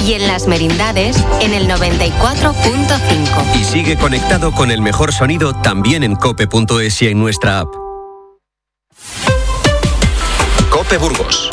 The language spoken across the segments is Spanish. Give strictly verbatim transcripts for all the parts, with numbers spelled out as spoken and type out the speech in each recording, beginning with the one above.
Y en Las Merindades, en el noventa y cuatro punto cinco. Y sigue conectado con el mejor sonido también en cope punto es y en nuestra app. Cope Burgos.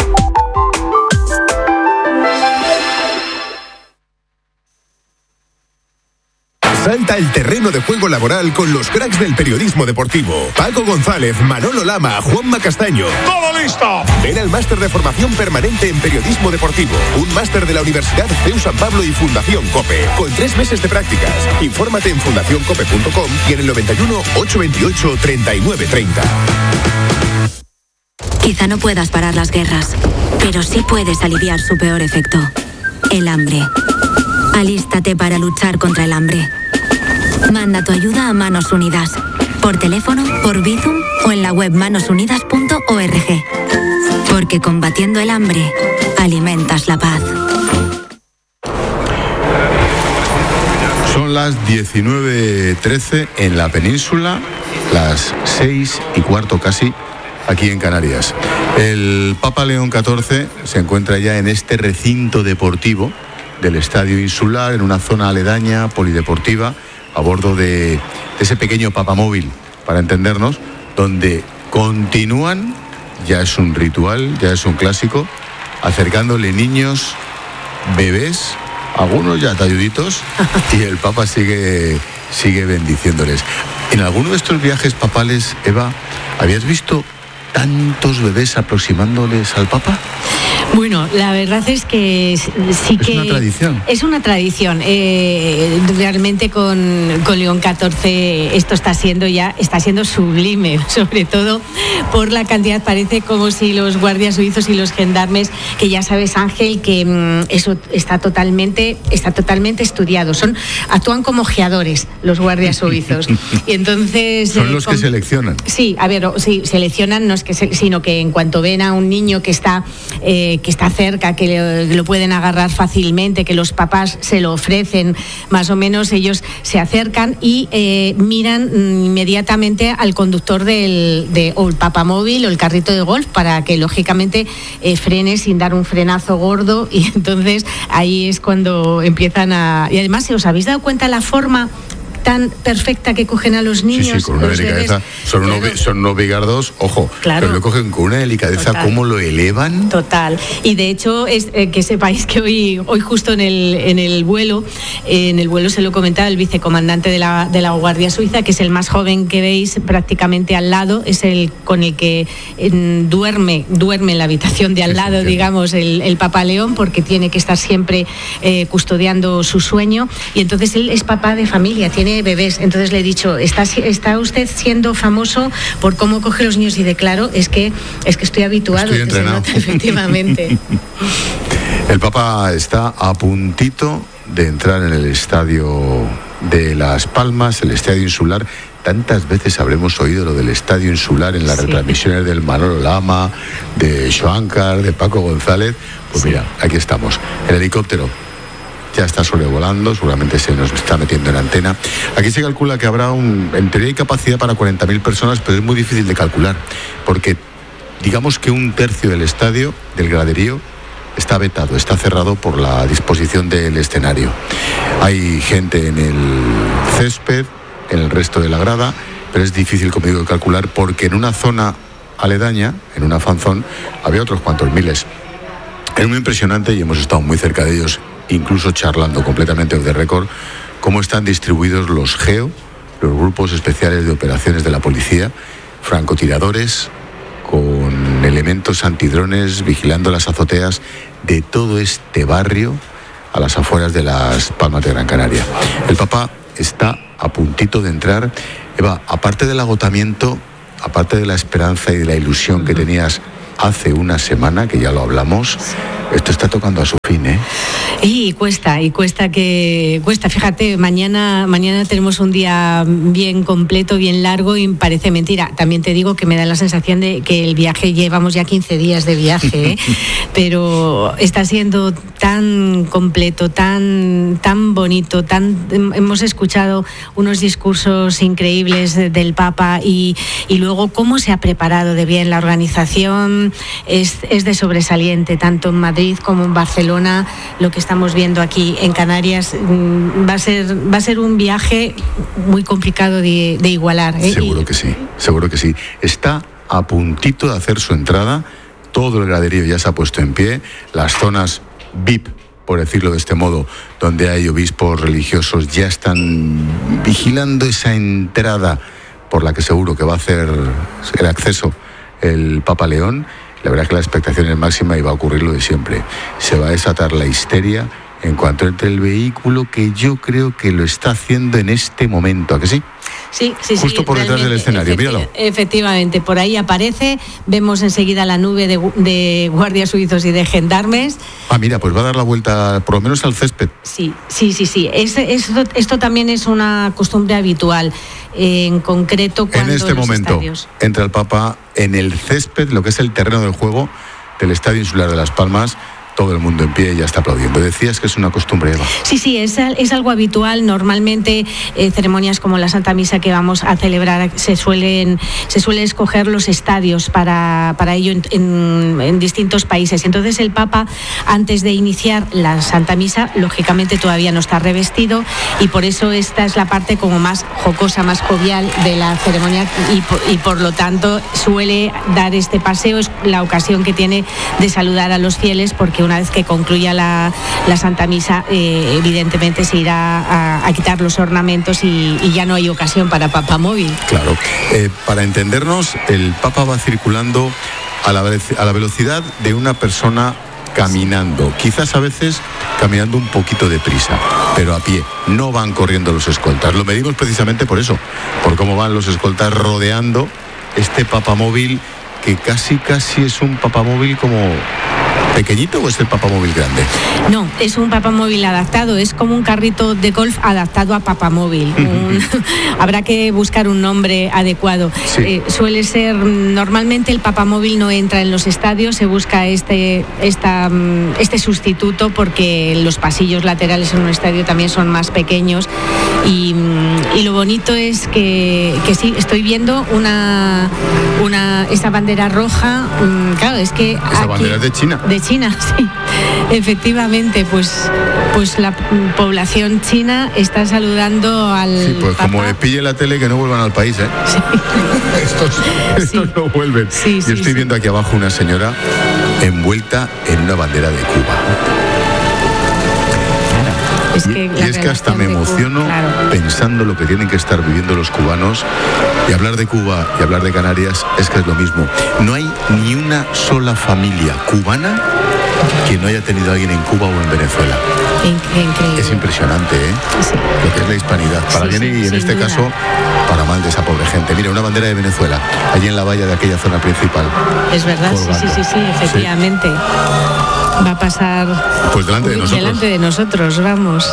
Salta el terreno de juego laboral con los cracks del periodismo deportivo. Paco González, Manolo Lama, Juanma Castaño. ¡Todo listo! Ven al máster de formación permanente en periodismo deportivo. Un máster de la Universidad C E U San Pablo y Fundación COPE. Con tres meses de prácticas. Infórmate en fundación cope punto com y en el noventa y uno, ochocientos veintiocho, treinta y nueve treinta. Quizá no puedas parar las guerras, pero sí puedes aliviar su peor efecto. El hambre. Alístate para luchar contra el hambre. Manda tu ayuda a Manos Unidas. Por teléfono, por Bizum o en la web manos unidas punto org. Porque combatiendo el hambre, alimentas la paz. Son las diecinueve trece en la península, las seis y cuarto casi aquí en Canarias. El Papa León catorce se encuentra ya en este recinto deportivo del Estadio Insular, en una zona aledaña, polideportiva, a bordo de, de ese pequeño papamóvil, para entendernos, donde continúan, ya es un ritual, ya es un clásico, acercándole niños, bebés, algunos ya talluditos, y el Papa sigue, sigue bendiciéndoles. En alguno de estos viajes papales, Eva, ¿habías visto tantos bebés aproximándoles al Papa? Bueno, la verdad es que sí que... Es una tradición. Es una tradición. Eh, realmente con, con León catorce esto está siendo ya, está siendo sublime, sobre todo por la cantidad, parece como si los guardias suizos y los gendarmes, que ya sabes, Ángel, que mmm, eso está totalmente, está totalmente estudiado. Son, actúan como ojeadores los guardias suizos. Y entonces... Son eh, los con, que seleccionan. Sí, a ver, sí, seleccionan, no es que se, sino que en cuanto ven a un niño que está... Eh, que está cerca, que le, lo pueden agarrar fácilmente, que los papás se lo ofrecen, más o menos ellos se acercan y eh, miran inmediatamente al conductor del de, o el papamóvil o el carrito de golf para que lógicamente eh, frene sin dar un frenazo gordo, y entonces ahí es cuando empiezan a... Y además, ¿os habéis dado cuenta la forma tan perfecta que cogen a los niños? Sí, sí, con una delicadeza. Son, claro. unos, son unos bigardos, ojo, claro. Pero lo cogen con una delicadeza. Total. ¿Cómo lo elevan? Total. Y de hecho, es eh, que sepáis que hoy, hoy justo en el, en el vuelo, eh, en el vuelo se lo comentaba el vicecomandante de la, de la Guardia Suiza, que es el más joven que veis prácticamente al lado, es el con el que eh, duerme, duerme en la habitación de al lado, sí, sí, digamos, el, el Papa León, porque tiene que estar siempre eh, custodiando su sueño, y entonces él es papá de familia, tiene bebés. Entonces le he dicho, ¿está, está usted siendo famoso por cómo coge los niños? Y de claro, es que es que estoy habituado. Estoy entrenado. Nota, efectivamente. El Papa está a puntito de entrar en el estadio de Las Palmas, el Estadio Insular. Tantas veces habremos oído lo del Estadio Insular en las sí. retransmisiones del Manolo Lama, de Joancar, de Paco González. Pues sí. Mira, aquí estamos. El helicóptero ya está sobrevolando, seguramente se nos está metiendo en antena. Aquí se calcula que habrá un, en teoría hay capacidad para cuarenta mil personas, pero es muy difícil de calcular, porque digamos que un tercio del estadio, del graderío, está vetado, está cerrado por la disposición del escenario. Hay gente en el césped, en el resto de la grada, pero es difícil, como digo, de calcular, porque en una zona aledaña, en una fanzón, había otros cuantos miles. Es muy impresionante y hemos estado muy cerca de ellos, incluso charlando completamente off the record, cómo están distribuidos los GEO, los grupos especiales de operaciones de la policía, francotiradores, con elementos antidrones, vigilando las azoteas de todo este barrio a las afueras de Las Palmas de Gran Canaria. El Papa está a puntito de entrar. Eva, aparte del agotamiento, aparte de la esperanza y de la ilusión que tenías hace una semana, que ya lo hablamos, esto está tocando a su fin, ¿eh? Y cuesta, y cuesta que cuesta. Fíjate, mañana mañana tenemos un día bien completo, bien largo, y parece mentira. También te digo que me da la sensación de que el viaje, llevamos ya quince días de viaje, ¿eh? Pero está siendo tan completo, tan tan bonito, tan hemos escuchado unos discursos increíbles del Papa, y, y luego cómo se ha preparado de bien la organización es, es de sobresaliente, tanto en Madrid como en Barcelona, lo que está estamos viendo aquí en Canarias, va a ser, va a ser un viaje muy complicado de, de igualar. ¿eh? Seguro y... que sí, seguro que sí. Está a puntito de hacer su entrada, todo el graderío ya se ha puesto en pie, las zonas V I P, por decirlo de este modo, donde hay obispos religiosos, ya están vigilando esa entrada por la que seguro que va a hacer el acceso el Papa León. La verdad es que la expectación es máxima y va a ocurrir lo de siempre. Se va a desatar la histeria en cuanto entre el vehículo, que yo creo que lo está haciendo en este momento, ¿a que sí? Sí, sí, Justo sí, por detrás del escenario, efecti- míralo. Efectivamente, por ahí aparece, vemos enseguida la nube de, de guardias suizos y de gendarmes. Ah, mira, pues va a dar la vuelta por lo menos al césped. Sí, sí, sí, sí. Es, esto, esto también es una costumbre habitual, eh, en concreto cuando en este los momento estadios... entra el Papa en el césped, lo que es el terreno del juego del Estadio Insular de Las Palmas. Todo el mundo en pie y ya está aplaudiendo. Decías que es una costumbre, Eva. Sí, sí, es, es algo habitual. Normalmente eh, ceremonias como la Santa Misa que vamos a celebrar se suelen se suele escoger los estadios para, para ello en, en, en distintos países. Entonces el Papa, antes de iniciar la Santa Misa, lógicamente todavía no está revestido y por eso esta es la parte como más jocosa, más jovial de la ceremonia y por, y por lo tanto suele dar este paseo. Es la ocasión que tiene de saludar a los fieles, porque una vez que concluya la, la Santa Misa, eh, evidentemente se irá a, a quitar los ornamentos y, y ya no hay ocasión para papamóvil. Claro. Eh, para entendernos, el Papa va circulando a la, a la velocidad de una persona caminando. Quizás a veces caminando un poquito deprisa, pero a pie. No van corriendo los escoltas. Lo medimos precisamente por eso, por cómo van los escoltas rodeando este papamóvil, que casi casi es un papamóvil como... ¿pequeñito o es el papamóvil grande? No, es un papamóvil adaptado, es como un carrito de golf adaptado a papamóvil. un, habrá que buscar un nombre adecuado. Sí. Eh, suele ser, normalmente el papamóvil no entra en los estadios, se busca este, esta, este sustituto porque los pasillos laterales en un estadio también son más pequeños y, y lo bonito es que, que sí, estoy viendo una, una esa bandera roja, claro, es que... Esa aquí, bandera es de China. De China, sí, efectivamente, pues, pues la población china está saludando al Sí, pues Papa. como le pille la tele, que no vuelvan al país, ¿eh? Sí. estos estos Sí. no vuelven. Sí, Yo sí, estoy sí. viendo aquí abajo una señora envuelta en una bandera de Cuba. Es Y, que y la es que hasta me relación de Cuba, emociono claro. pensando lo que tienen que estar viviendo los cubanos. Y hablar de Cuba y hablar de Canarias es que es lo mismo. No hay ni una sola familia cubana que no haya tenido a alguien en Cuba o en Venezuela. In- Increíble. Es impresionante, ¿eh? Sí. Lo que es la hispanidad, para Sí, bien sí, y en sin este duda. caso para mal de esa pobre gente. Mira, una bandera de Venezuela, allí en la valla de aquella zona principal. Es verdad, sí, sí, sí, sí, efectivamente. Va a pasar Pues delante de nosotros. delante de nosotros, vamos.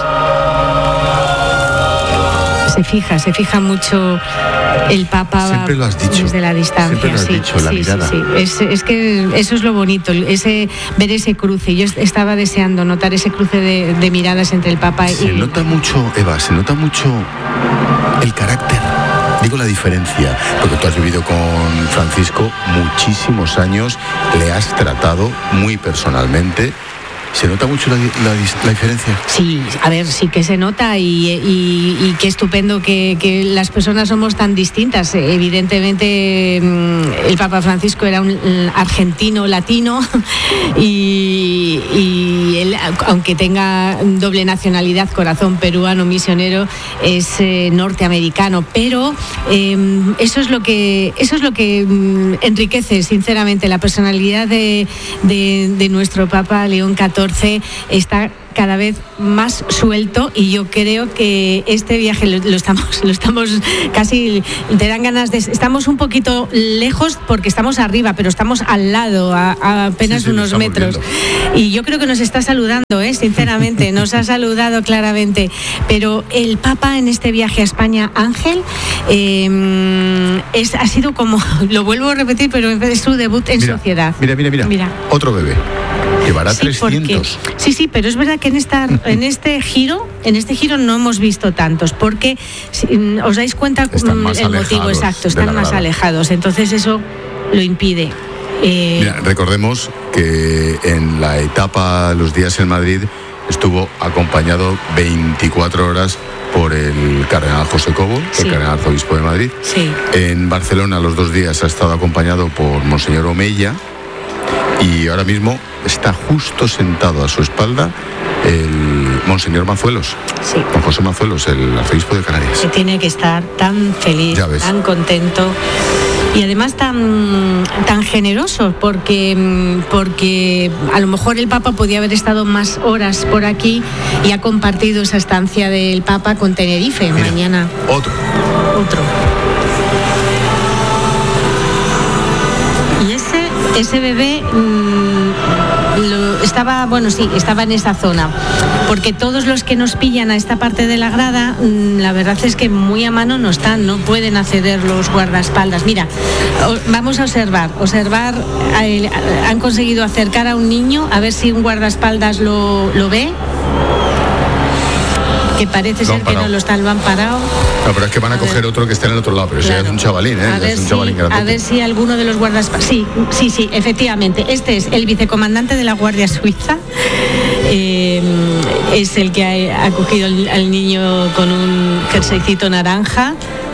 Se fija, se fija mucho el Papa. Siempre lo has dicho. Desde la distancia. Siempre lo has sí, dicho, la sí, mirada. Sí, sí. Es, es que eso es lo bonito, ese ver ese cruce. Yo estaba deseando notar ese cruce de, de miradas entre el Papa Se y... nota mucho, Eva, se nota mucho el carácter. Digo la diferencia, porque tú has vivido con Francisco muchísimos años, le has tratado muy personalmente. ¿Se nota mucho la, la, la diferencia? Sí, a ver, sí que se nota y, y, y qué estupendo que, que las personas somos tan distintas. Evidentemente el Papa Francisco era un argentino latino y, y él, aunque tenga doble nacionalidad, corazón peruano, misionero, es eh, norteamericano, pero eh, eso es lo que eso es lo que mm, enriquece sinceramente la personalidad de, de, de nuestro Papa León catorce. Está cada vez más suelto y yo creo que este viaje lo, lo estamos lo estamos casi te dan ganas de estamos un poquito lejos porque estamos arriba pero estamos al lado a, a apenas sí, sí, unos metros viendo. Y yo creo que nos está saludando, ¿eh? Sinceramente nos ha saludado claramente, pero el Papa en este viaje a España, Ángel, eh, es, ha sido como, lo vuelvo a repetir, pero es su debut en mira, sociedad. Mira, mira, mira, mira. Otro bebé. Llevará Sí, trescientos. porque, sí, sí, pero es verdad que en esta, en este giro, en este giro no hemos visto tantos, porque si, os dais cuenta Están más el motivo alejados exacto, de están la más grada. alejados, entonces eso lo impide. Eh, Mira, recordemos que en la etapa Los días en Madrid estuvo acompañado veinticuatro horas por el cardenal José Cobo, sí. el cardenal arzobispo de Madrid. Sí. En Barcelona los dos días ha estado acompañado por Monseñor Omeya y ahora mismo está justo sentado a su espalda el Monseñor Mazuelos, sí. don José Mazuelos, el arzobispo de Canarias. Que tiene que estar tan feliz, tan contento y además tan, tan generoso, porque, porque a lo mejor el Papa podía haber estado más horas por aquí y ha compartido esa estancia del Papa con Tenerife. Mira, mañana. Otro. Otro. Y ese, ese bebé... Mmm, Lo, estaba, bueno, sí, estaba en esa zona, porque todos los que nos pillan a esta parte de la grada, la verdad es que muy a mano no están, no pueden acceder los guardaespaldas. Mira, vamos a observar, observar, han conseguido acercar a un niño, a ver si un guardaespaldas lo, lo ve, que parece ser que no lo están, lo han parado. No, pero es que van a, a coger ver. otro que esté en el otro lado, pero claro. ese ya es un chavalín, ¿eh? A ver, es un si, chavalín a ver si alguno de los guardaespaldas... Sí, sí, sí, efectivamente. Este es el vicecomandante de la Guardia Suiza. Eh, es el que ha, ha cogido al, al niño con un jerseycito naranja.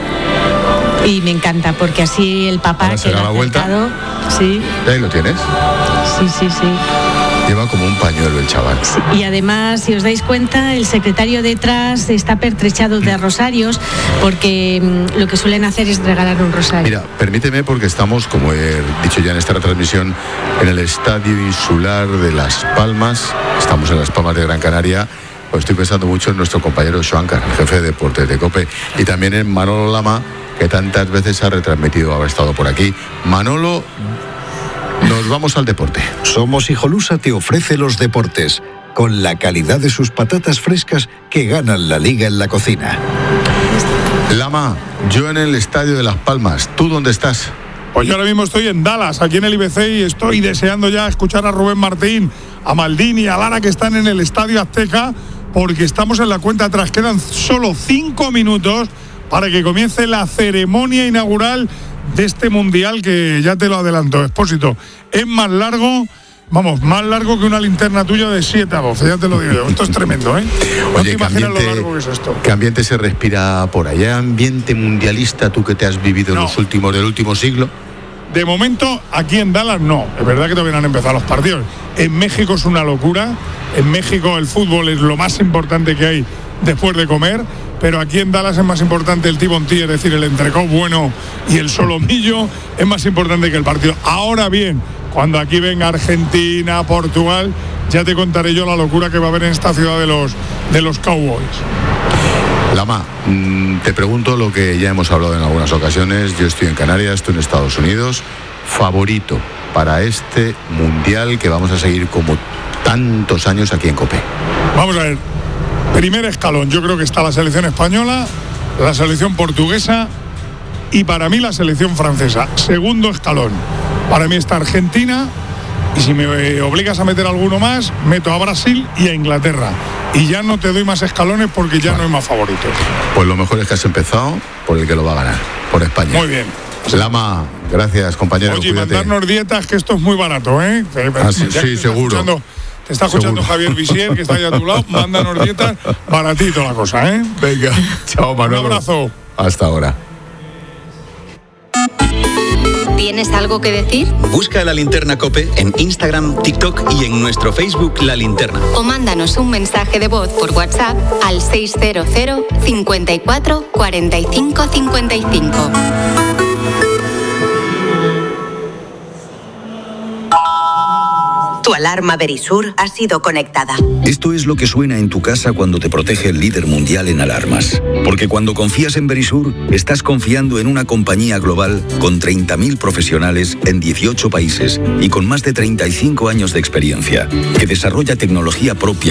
Y me encanta, porque así el papá... Ahora se da la vuelta. Sí. Ahí lo tienes. Sí, sí, sí. Lleva como un pañuelo el chaval. Sí, y además, si os dais cuenta, el secretario detrás está pertrechado de rosarios, porque mmm, lo que suelen hacer es regalar un rosario. Mira, permíteme, porque estamos, como he dicho ya en esta retransmisión, en el Estadio Insular de Las Palmas. Estamos en Las Palmas de Gran Canaria. Pues estoy pensando mucho en nuestro compañero Joancar, el jefe de deportes de COPE, y también en Manolo Lama, que tantas veces ha retransmitido, haber estado por aquí. Manolo... Nos vamos al deporte. Somos Hijolusa te ofrece los deportes, con la calidad de sus patatas frescas que ganan la liga en la cocina. Lama, yo en el Estadio de Las Palmas, ¿tú dónde estás? Pues yo ahora mismo estoy en Dallas, aquí en el I B C, y estoy deseando ya escuchar a Rubén Martín, a Maldini, a Lara, que están en el Estadio Azteca, porque estamos en la cuenta atrás. Quedan solo cinco minutos para que comience la ceremonia inaugural de este mundial, que ya te lo adelanto, Expósito, es más largo, vamos, más largo que una linterna tuya de siete a doce, ya te lo digo yo. Esto es tremendo, ¿eh? No Oye, te imaginas lo largo que es esto. ¿Qué ambiente se respira por allá? ¿Ambiente mundialista, tú que te has vivido no. en los últimos, del último siglo? De momento, aquí en Dallas no, es verdad que todavía no han empezado los partidos. En México es una locura, en México el fútbol es lo más importante que hay después de comer, pero aquí en Dallas es más importante el T-Bonti, es decir, el entrecot bueno y el solomillo, es más importante que el partido. Ahora bien, cuando aquí venga Argentina, Portugal, ya te contaré yo la locura que va a haber en esta ciudad de los, de los Cowboys. Lama, te pregunto lo que ya hemos hablado en algunas ocasiones. Yo estoy en Canarias, tú en Estados Unidos. Favorito para este mundial que vamos a seguir como tantos años aquí en COPE. Vamos a ver. Primer escalón, yo creo que está la selección española, la selección portuguesa y para mí la selección francesa. Segundo escalón, para mí está Argentina, y si me obligas a meter alguno más, meto a Brasil y a Inglaterra. Y ya no te doy más escalones porque ya bueno, no hay más favoritos. Pues lo mejor es que has empezado por el que lo va a ganar, por España. Muy bien. Lama, gracias, compañero. Oye, cuídate. Mandarnos dietas, que esto es muy barato, ¿eh? Ah, sí, sí seguro. Te está escuchando Seguro. Javier Visier, que está ahí a tu lado. Mándanos dietas, baratito la cosa, ¿eh? Venga, chao, Manolo. Un abrazo. Hasta ahora. ¿Tienes algo que decir? Busca La Linterna COPE en Instagram, TikTok y en nuestro Facebook La Linterna. O mándanos un mensaje de voz por WhatsApp al seis cero cero, cincuenta y cuatro, cuarenta y cinco, cincuenta y cinco. Tu alarma Verisur ha sido conectada. Esto es lo que suena en tu casa cuando te protege el líder mundial en alarmas. Porque cuando confías en Verisur, estás confiando en una compañía global con treinta mil profesionales en dieciocho países y con más de treinta y cinco años de experiencia, que desarrolla tecnología propia